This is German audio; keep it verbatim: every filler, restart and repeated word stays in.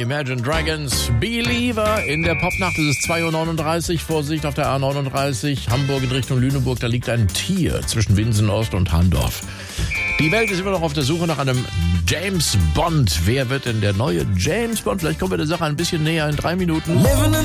Imagine Dragons, Believer in der Popnacht. Es ist zwei Uhr neununddreißig, Vorsicht auf der A neununddreißig, Hamburg in Richtung Lüneburg, da liegt ein Tier zwischen Winsen-Ost und Handorf. Die Welt ist immer noch auf der Suche nach einem James Bond. Wer wird denn der neue James Bond? Vielleicht kommen wir der Sache ein bisschen näher in drei Minuten.